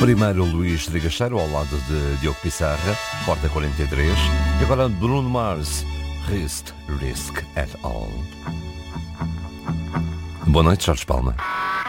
Primeiro Luís Trigacheiro ao lado de Diogo Pissarra, porta 43. E agora Bruno Mars, Risk at All. Boa noite, Jorge Palma.